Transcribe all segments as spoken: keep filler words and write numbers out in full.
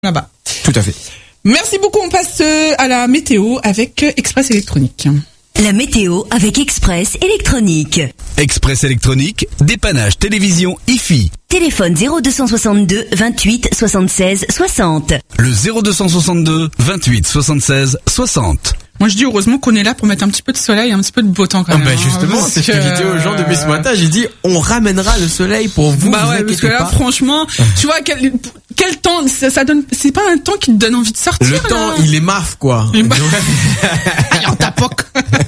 là-bas. Tout à fait. Merci beaucoup, on passe à la météo avec Express Électronique. La météo avec Express Électronique. Express Électronique, dépannage télévision I F I. Téléphone zéro deux soixante-deux vingt-huit soixante-seize soixante. Le zéro deux soixante-deux vingt-huit soixante-seize soixante. Moi je dis heureusement qu'on est là pour mettre un petit peu de soleil et un petit peu de beau temps quand même. Ah bah justement, hein, c'est ce que j'ai dit aux gens depuis ce matin. J'ai dit on ramènera le soleil pour vous. Bah vous ouais, parce que là pas. franchement, tu vois quel quel temps ça, ça donne. C'est pas un temps qui te donne envie de sortir. Le là. temps, il est maf quoi. Il est maf. En tapoc.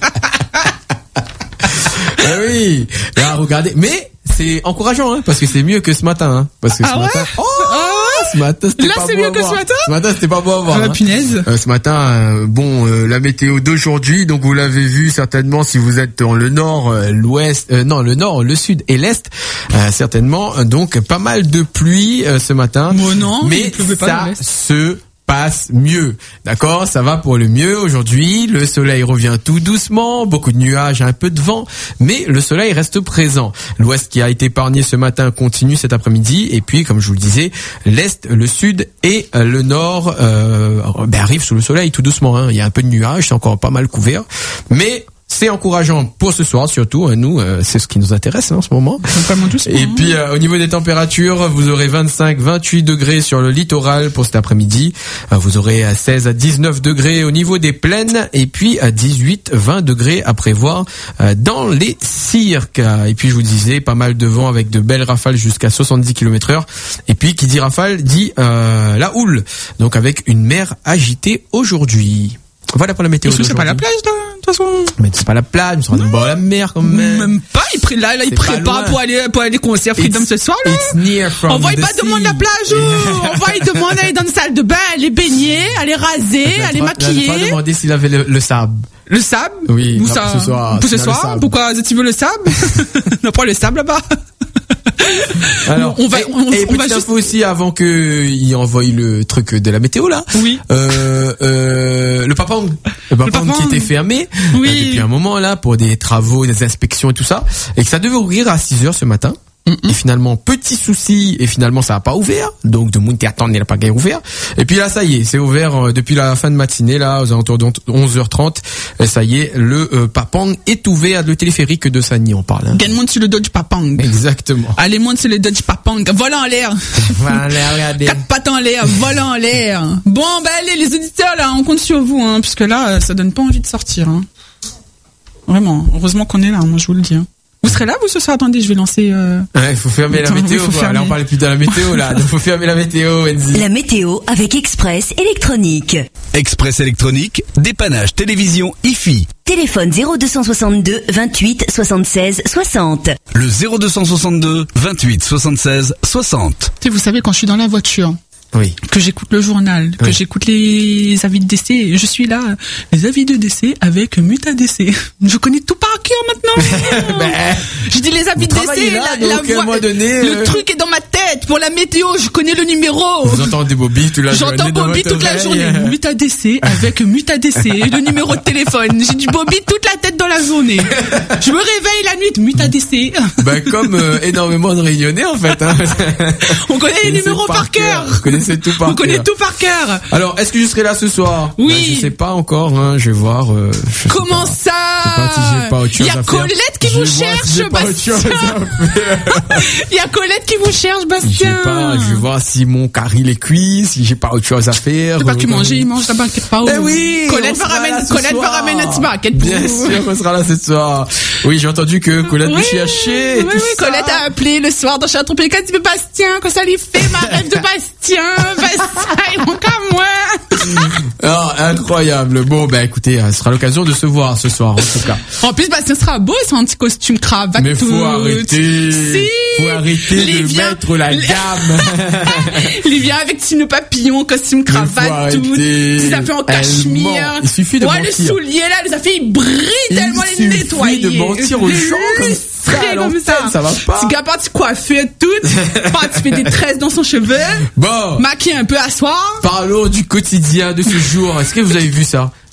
Ah oui. Là, regardez, mais c'est encourageant hein, parce que c'est mieux que ce matin hein, parce que ah ce ouais matin. Oh ah ce matin c'était là, pas c'est beau mieux à que voir. ce matin. Ce matin c'était pas beau à voir. Ah, la hein. punaise. Euh, ce matin, euh, bon, euh, la météo d'aujourd'hui, donc vous l'avez vu certainement si vous êtes dans le nord, euh, l'ouest, euh, non le nord, le sud et l'est, euh, certainement. Donc pas mal de pluie euh, ce matin. Bon, non, mais il pleuvait pas ça dans l'est. se passe mieux. D'accord, ça va pour le mieux aujourd'hui. Le soleil revient tout doucement, beaucoup de nuages, un peu de vent, mais le soleil reste présent. L'ouest qui a été épargné ce matin continue cet après-midi, et puis comme je vous le disais, l'est, le sud et le nord euh, ben, arrivent sous le soleil tout doucement. Hein. Il y a un peu de nuages, c'est encore pas mal couvert, mais c'est encourageant pour ce soir surtout. Nous, euh, c'est ce qui nous intéresse hein, en ce moment. Et puis euh, au niveau des températures, vous aurez vingt-cinq, vingt-huit degrés sur le littoral pour cet après-midi. Euh, vous aurez seize à dix-neuf degrés au niveau des plaines et puis à dix-huit, vingt degrés à prévoir euh, dans les cirques. Et puis je vous disais, pas mal de vent avec de belles rafales jusqu'à soixante-dix kilomètres heure. Et puis qui dit rafale dit euh, la houle. Donc avec une mer agitée aujourd'hui. Voilà pour la météo. C'est pas la plage, là, de toute façon. Mais c'est pas la plage, on sera dans la mer quand même. Même pas, il pré... là, là, il prépare pour aller, pour aller concert Freedom ce soir, là. It's near from on va the pas sea. demander la plage, ou on va lui demander d'aller dans une salle de bain, aller baigner, aller raser, aller maquiller. On va demander s'il avait le, le sable. Le sable? Oui, Où non, ça? pour ce soir. Pour ce soir? Pourquoi tu veux le sable? On prend le sable là-bas. Alors, on va, et, on, et on va petite juste... info aussi avant que il envoie le truc de la météo là. Oui. Euh, euh, le Papang, le Papang qui était fermé oui. euh, depuis un moment là pour des travaux, des inspections et tout ça, et que ça devait ouvrir à six heures ce matin. Mm-mm. Et finalement, petit souci, et finalement ça n'a pas ouvert, donc de monde qui attend, il n'a pas gagné ouvert. Et puis là, ça y est, c'est ouvert euh, depuis la fin de matinée, là, aux alentours de onze heures trente. Et ça y est, le euh, Papang est ouvert, le téléphérique de Sagny, on parle. Hein. Gagne monte sur le Dodge Papang. Exactement. Allez, monte sur le Dodge Papang. Volant en l'air. Voilà, regardez. Quatre pattes en l'air, volant en l'air. Bon, ben allez, les auditeurs, là, on compte sur vous, hein, puisque là, ça donne pas envie de sortir. Hein. Vraiment, heureusement qu'on est là, moi je vous le dis. Hein. Vous serez là, vous, ce soir? Attendez, je vais lancer... Euh... Ouais, il faut fermer Attends, la météo, oui, faut quoi. fermer. Là, on parlait plus de la météo, là. Il faut fermer la météo, Enzi. La météo avec Express Électronique. Express Électronique, dépannage télévision I F I. Téléphone zéro deux soixante-deux vingt-huit soixante-seize soixante. Le zéro deux soixante-deux vingt-huit soixante-seize soixante. Tu sais, vous savez, quand je suis dans la voiture... Oui. Que j'écoute le journal, que oui. j'écoute les avis de décès. Je suis là, les avis de décès avec Muta décès. Je connais tout par cœur maintenant. ben, je dis les avis de décès, là, la, la donc, à un voix, moment donné, le euh... truc est dans ma tête. Pour la météo, je connais le numéro. Vous entendez Bobby toute la journée. J'entends Bobby toute la journée. Muta décès avec Muta décès. Le numéro de téléphone. J'ai du Bobby toute la tête dans la journée. Je me réveille la nuit, Muta décès. Ben, comme euh, énormément de Réunionnais, en fait. Hein. On connaît les numéros par cœur. Vous connaissez tout par On cœur. connaît tout par cœur. Alors, est-ce que je serai là ce soir? Oui. Ben, je sais pas encore, hein. Je vais voir. Euh, je Comment sais pas. ça? Je sais pas si j'ai pas autre chose Il y a à faire. Colette qui Je vous vais voir cherche, si j'ai pas autre chose Bastien. à faire. Il y a Colette qui vous cherche, Je Bastien. sais pas, je vais voir si mon caril est cuit, si j'ai pas autre chose à faire. C'est pas que euh, manger, il mange là-bas, inquiète pas. Ben oui, Colette on va sera ramener, là ce Colette va soir. ramener un petit baquet. Bien sûr qu'on sera là ce soir. Oui, j'ai entendu que Colette oui, me cherchait. Oui, oui, Colette a appelé le soir dans Château Pécan, il dit, Bastien, que ça lui fait ma rêve de Bastien, Bastien, il manque à moi. Ah, incroyable. Bon, ben écoutez, ce sera l'occasion de se voir ce soir, en tout cas. En plus, Bastien sera beau, il sera un petit costume cravate. Mais faut tout. arrêter. Si. Faut arrêter Les de vient- mettre la les- gamme. Il vient avec signe papillon, costume cravate, tout. arrêter. Ses affaires en Elle cachemire. ment. Il suffit de ouais, mentir. le soulier là, les affaires, il brille tellement les Il nettoyer. suffit de mentir aux gens comme ça, à comme ça. l'antenne, ça va pas. Petit gars parti coiffé tout, parti fait des tresses dans son cheveu, Bon. maquillé un peu à soir. Parlons du quotidien de ce jour. Est-ce que vous avez vu ça?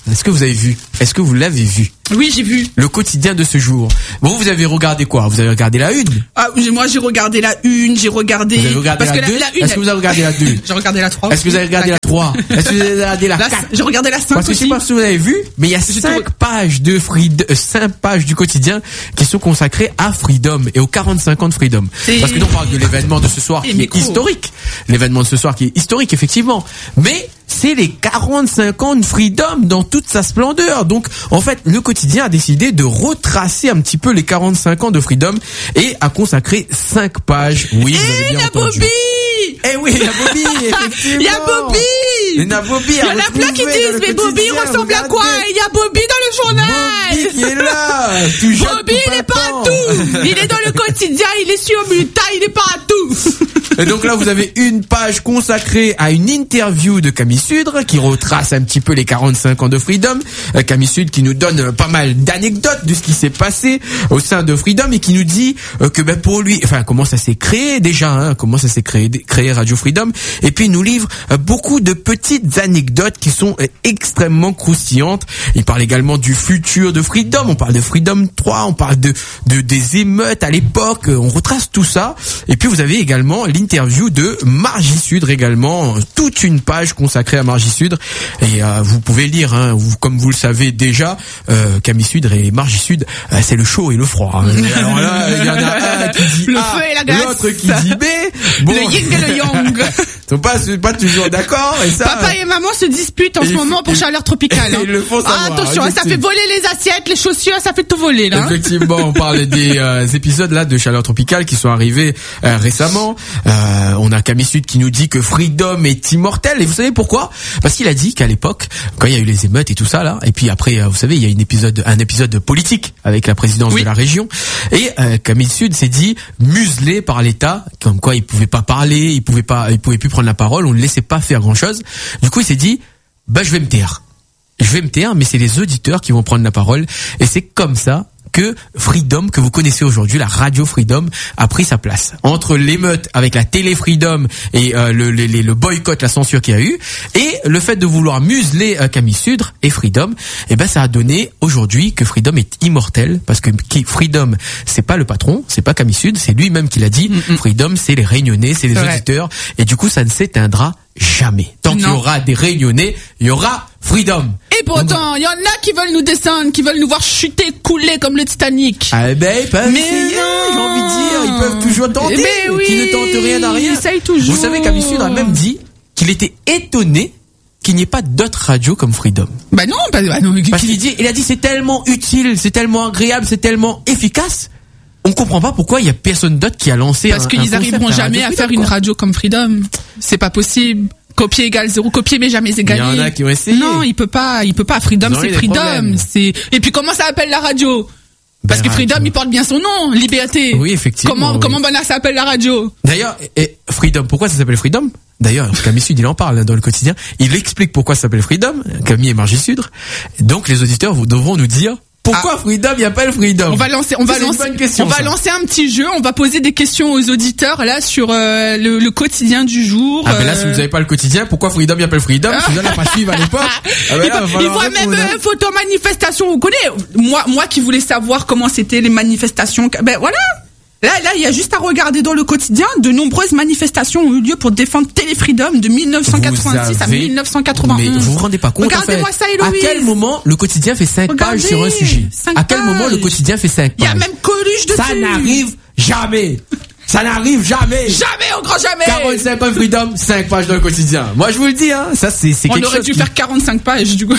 Est-ce que vous avez vu? Est-ce que vous l'avez vu? Oui, j'ai vu. Le quotidien de ce jour. Bon, vous avez regardé quoi? Vous avez regardé la une? Ah, moi j'ai regardé la une, j'ai regardé. Vous avez regardé parce la que deux? la, la une. Est-ce que vous avez regardé la deux? J'ai regardé la trois. Est-ce que vous avez regardé la trois? Est-ce que vous avez regardé la quatre? J'ai regardé la cinq Parce que je sais aussi. pas si vous avez vu, mais il y a cinq pages de Freedom, euh, cinq pages du quotidien qui sont consacrées à Freedom et aux quarante-cinq ans de Freedom. C'est- Parce que nous on parle de l'événement de ce soir Et qui est micro. historique. L'événement de ce soir qui est historique, effectivement. Mais c'est les quarante-cinq ans de Freedom dans toute sa splendeur. Donc, en fait, le quotidien a décidé de retracer un petit peu les quarante-cinq ans de Freedom et a consacré cinq pages. Oui, vous avez Eh, bien la entendu. Bobby! Eh oui, il y a Bobby, effectivement. Il y a Bobby! Il y a Bobby. Il y en a plein qui disent, mais Bobby ressemble à quoi? Il y a Bobby dans le Bobby journal! qui est là, tout jeune, Bobby, tout il est pas à pimpant. tout! Il est dans le quotidien, il est sur Muta, il est pas à tout! Et donc là, vous avez une page consacrée à une interview de Camille Sudre qui retrace un petit peu les quarante-cinq ans de Freedom. Euh, Camille Sudre qui nous donne euh, pas mal d'anecdotes de ce qui s'est passé au sein de Freedom et qui nous dit euh, que ben pour lui, enfin comment ça s'est créé déjà, hein, comment ça s'est créé, créé Radio Freedom. Et puis il nous livre euh, beaucoup de petites anecdotes qui sont euh, extrêmement croustillantes. Il parle également du futur de Freedom. On parle de Freedom trois, on parle de, de des émeutes à l'époque. On retrace tout ça. Et puis vous avez également l'interview de Margie Sudre également, toute une page consacrée à Margie Sudre. Et euh, vous pouvez lire, hein, vous, comme vous le savez déjà, euh, Camille Sudre et Margie Sudre, euh, c'est le chaud et le froid. Hein. Alors là, il y en a un qui dit Le A, feu et la glace. l'autre qui dit B. Bon, Le yin et le yang. ils sont pas, pas toujours d'accord. Et ça, Papa et maman se disputent en Et ce il moment faut- pour chaleur tropicale. et hein. ils le font savoir, Ah, attention, ça effectivement. fait voler les assiettes, les chaussures, ça fait tout voler là. hein. Effectivement, on parle des euh, épisodes là de Chaleur Tropicale qui sont arrivés euh, récemment. Euh, on a Camille Sud qui nous dit que Freedom est immortel. Et vous savez pourquoi? Parce qu'il a dit qu'à l'époque, quand il y a eu les émeutes et tout ça là, et puis après, euh, vous savez, il y a une épisode, un épisode politique avec la présidence Oui. de la région. Et euh, Camille Sud s'est dit muselé par l'État, comme quoi il pouvait pas parler, il pouvait pas, il pouvait plus prendre la parole, on ne laissait pas faire grand chose. Du coup, il s'est dit, bah je vais me taire. Je vais me taire, mais c'est les auditeurs qui vont prendre la parole. Et c'est comme ça que Freedom, que vous connaissez aujourd'hui, la radio Freedom, a pris sa place. Entre l'émeute avec la télé Freedom et euh, le, le, le boycott, la censure qu'il y a eu, et le fait de vouloir museler euh, Camille Sudre et Freedom, eh ben ça a donné aujourd'hui que Freedom est immortel, parce que qui, Freedom, c'est pas le patron, c'est pas Camille Sudre, c'est lui-même qui l'a dit. Mm-hmm. Freedom, c'est les Réunionnais, c'est les C'est auditeurs, et du coup ça ne s'éteindra jamais. Tant qu'il y Non. aura des Réunionnais, il y aura Freedom. Et pourtant, il y en a qui veulent nous descendre, qui veulent nous voir chuter, couler comme le Titanic. Ah ben ils peuvent Mais essayer, non. j'ai envie de dire, ils peuvent toujours tenter, Mais oui, qui ne tentent rien à rien. ils essayent toujours. Vous savez Camille Sudre a même dit qu'il était étonné qu'il n'y ait pas d'autres radios comme Freedom. Bah non, bah, bah non. Parce qu'il dit, il a dit c'est tellement utile, c'est tellement agréable, c'est tellement efficace. On comprend pas pourquoi il y a personne d'autre qui a lancé Parce un, qu'ils un concept arriveront à jamais Radio à Freedom, faire une quoi. radio comme Freedom. C'est pas possible. Copier égale zéro, copier mais jamais égalé. Il y en a qui ont essayé. Non, il peut pas, il peut pas. Freedom, Ils ont eu c'est des Freedom. problèmes. C'est, et puis comment ça s'appelle la radio? Parce Ben, que Freedom, radio. il porte bien son nom, Liberté. Oui, effectivement, Comment, oui. comment ben là, ça s'appelle la radio? D'ailleurs, et Freedom, pourquoi ça s'appelle Freedom? D'ailleurs, Camille Sud, il en parle hein, dans le quotidien. Il explique pourquoi ça s'appelle Freedom, Camille et Margie Sudre. Donc, les auditeurs vous devront nous dire pourquoi Freedom, il appelle Freedom. On va lancer, on va C'est une lancer, bonne question, on va ça. lancer un petit jeu. On va poser des questions aux auditeurs là sur euh, le, le quotidien du jour. Ah ben là, euh, si vous n'avez pas le quotidien, pourquoi Freedom il appelle Freedom? Si vous n'allez pas suivre à l'époque. Ah ben il, là, va- va il falloir voit même répondre, hein. euh, photo manifestation. Vous connaissez moi, moi qui voulais savoir comment c'était les manifestations. Ben voilà. Là, là, il y a juste à regarder dans le quotidien. De nombreuses manifestations ont eu lieu pour défendre Télé-Freedom de mille neuf cent quatre-vingt-six Vous à avez- mille neuf cent quatre-vingt-onze. Mais vous vous rendez pas compte, en fait. Regardez-moi ça, À Héloïse. quel moment le quotidien fait cinq Regardez, pages sur un sujet? cinq À quel moment le pages. quotidien fait cinq Il y pages? a même Coluche dessus. Ça n'arrive jamais. Ça n'arrive jamais. Jamais, au grand jamais. quarante-cinq ans Freedom, cinq pages dans le quotidien. Moi, je vous le dis, hein. Ça, c'est, c'est On quelque aurait chose dû qui- faire quarante-cinq pages, du coup.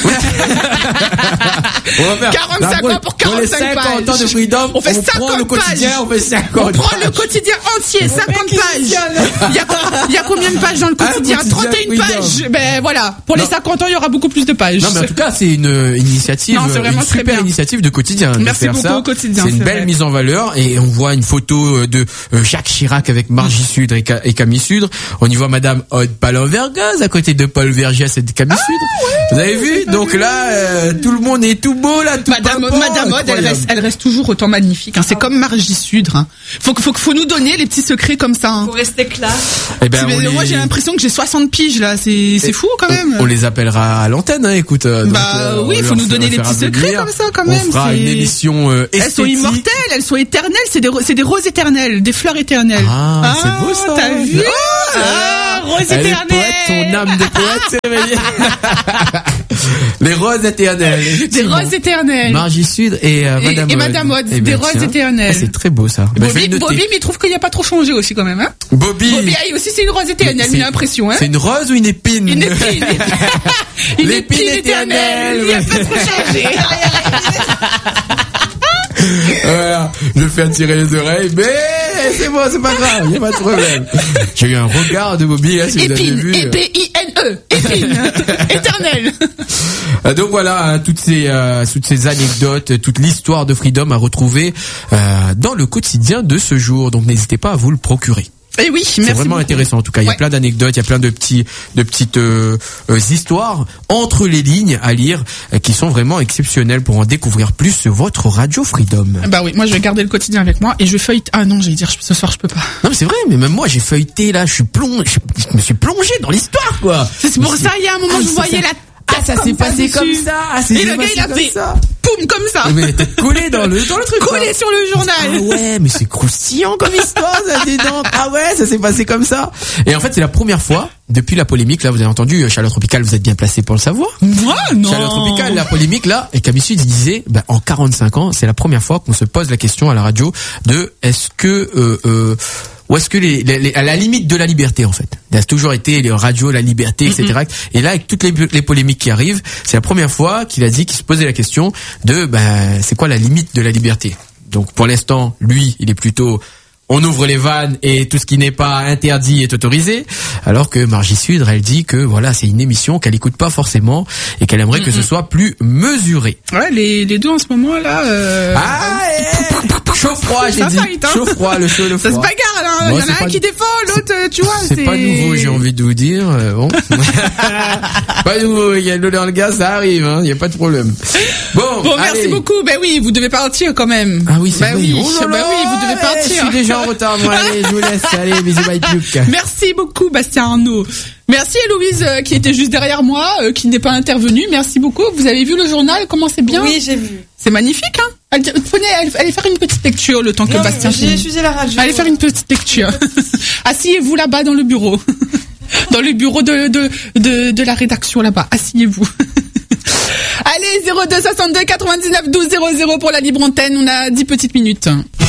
On va faire quarante-cinq la- ans pour dans les quarante-cinq cinquante pages. ans de Freedom, On fait prend cinquante le quotidien, pages. on fait cinquante On prend le pages. quotidien entier, cinquante pages. Il y a, il y a combien de pages dans le quotidien? quotidien trente et une Freedom. pages. Ben voilà. Pour les Non. cinquante ans, il y aura beaucoup plus de pages. Non, mais en tout cas, c'est une euh, initiative, Non, c'est vraiment une très super bien. initiative de quotidien. de Merci faire beaucoup ça. au quotidien, C'est une c'est belle vrai. mise en valeur et on voit une photo euh, de euh, Jacques Jacques Chirac avec Margie Sudre et, Ca- et Camille Sudre. On y voit Madame Aude Palin-Vergaz à côté de Paul Vergès et de Camille Ah, Sudre. ouais, Vous avez vu? Donc là, euh, tout le monde est tout beau là, tout Madame, pimpant, Madame Aude, elle incroyable. reste, elle reste toujours autant magnifique. Hein. C'est comme Margie Sudre. Hein. Faut, que- faut, que- faut nous donner les petits secrets comme ça. Hein. Pour rester classe. Eh ben, Mais on moi, les- j'ai l'impression que j'ai soixante piges là. C'est, c'est fou quand même. On, on les appellera à l'antenne, hein, écoute. euh, donc, Bah euh, oui, on il faut leur nous fait- donner des fera petits secrets venir. comme ça, quand On même, fera c'est- une émission euh, Elles sont esthétique. immortelles, elles sont éternelles. C'est des, ro- c'est des roses éternelles, des fleurs éternelles. Ah, c'est beau ça. T'as vu? Ah, Ah, rose Elle est éternelle. poète, son âme de poète s'est réveillée. Les roses éternelles. Des effectivement. roses éternelles. Margie Sud et euh, Et- Madame et Aude. Madame Aude, Eh des ben, roses tiens. éternelles. Ah, c'est très beau ça. Ben, je vais Bobby, le noter. Bobby, mais il trouve qu'il n'y a pas trop changé aussi quand même. Hein. Bobby. Bobby, ah, aussi c'est une rose éternelle, C'est- j'ai l'impression. Hein. C'est une rose ou une épine? Une épine. Une L'épine épine éternelle, éternelle. Il n'y a ouais. pas trop changé. Voilà, je fais attirer les oreilles, mais c'est bon, c'est pas grave, y a pas de problème. J'ai eu un regard de Bobby, là, si vous avez Épine, vu. E P I N E, épine, éternelle. Euh, Donc voilà, hein, toutes ces euh, toutes ces anecdotes, toute l'histoire de Freedom à retrouver euh, dans le quotidien de ce jour. Donc n'hésitez pas à vous le procurer. Et oui, C'est merci vraiment beaucoup. intéressant. En tout cas, il y a Ouais. plein d'anecdotes, il y a plein de petits, de petites euh, euh, histoires entre les lignes à lire euh, qui sont vraiment exceptionnelles pour en découvrir plus sur votre radio Freedom. Bah oui, moi je vais garder le quotidien avec moi et je vais feuilleter. Ah non, j'allais dire je- ce soir je peux pas. Non mais c'est vrai, mais même moi j'ai feuilleté là, je suis plongé, je, je me suis plongé dans l'histoire quoi. C'est pour ça, il y a un moment, Ah, je ça, voyais ça- la Ah ça s'est passé dessus. comme ça. Ah, c'est Et le gars passé il a comme fait ça. poum comme ça. Mais t'es collé dans le dans le truc. quoi. Collé sur le Ah journal. ouais, mais c'est croustillant comme histoire, ça, dis donc. Ah ouais, ça s'est passé comme ça. Et en fait, c'est la première fois depuis la polémique. Là, vous avez entendu, Chaleur Tropicale, vous êtes bien placé pour le savoir. Moi non. Chaleur Tropicale, la polémique là, et Camille Sud il disait, bah, en quarante-cinq ans, c'est la première fois qu'on se pose la question à la radio de est-ce que euh, euh, ou est-ce que les, les, les- à la limite de la liberté en fait, ça a toujours été les radios, la liberté, et cetera. Et là, avec toutes les, les polémiques qui arrivent, c'est la première fois qu'il a dit qu'il se posait la question de, ben, c'est quoi la limite de la liberté. Donc pour l'instant, lui, il est plutôt on ouvre les vannes et tout ce qui n'est pas interdit est autorisé, alors que Margie Sudre, elle dit que voilà, c'est une émission qu'elle écoute pas forcément et qu'elle aimerait que ce soit plus mesuré. Ouais, les, les deux en ce moment là. Euh... Ah, eh, chaud froid, j'ai Ça dit. fight, hein. Chaud froid, le chaud, le froid. Ça se bagarre là. Bon, Il y en c'est a un pas- qui défend, l'autre, euh, tu vois. C'est pas nouveau, j'ai envie de vous dire. euh, Bon, pas nouveau. Il y a le dans le gaz, ça arrive. Hein, il y a pas de problème. Bon, Bon, merci allez. beaucoup. Ben oui, vous devez partir quand même. Ah oui, c'est ben vrai. oui. Oh là Ben là, oui, vous devez eh, partir. Je suis déjà en retard. Moi, allez, je vous laisse. Allez, bisous, bye, Plouc. Merci beaucoup, Bastien Arnaud. Merci Héloïse euh, qui était juste derrière moi, euh, qui n'est pas intervenue. Merci beaucoup. Vous avez vu le journal? Comment c'est bien? Oui, j'ai vu. C'est magnifique, hein? Allez, prenez, allez, allez faire une petite lecture le temps que Non, Bastien j'ai finit. diffusé la radio. Allez faire une petite lecture. Asseyez-vous là-bas dans le bureau. Dans le bureau de, de, de, de la rédaction là-bas. Asseyez-vous. Allez, zéro deux soixante-deux quatre-vingt-dix-neuf douze zéro zéro pour la libre antenne. On a dix petites minutes.